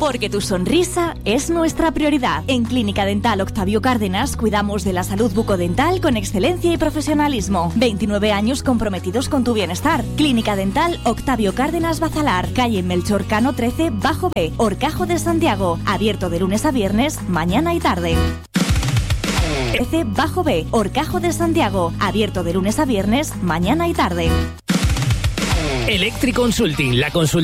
Porque tu sonrisa es nuestra prioridad. En Clínica Dental Octavio Cárdenas cuidamos de la salud bucodental con excelencia y profesionalismo. 29 años comprometidos con tu bienestar. Clínica Dental Octavio Cárdenas Bazalar, calle Melchor Cano 13, Bajo B, Horcajo de Santiago. Abierto de lunes a viernes, mañana y tarde. 13, Bajo B, Horcajo de Santiago. Abierto de lunes a viernes, mañana y tarde. Electric Consulting, la consulta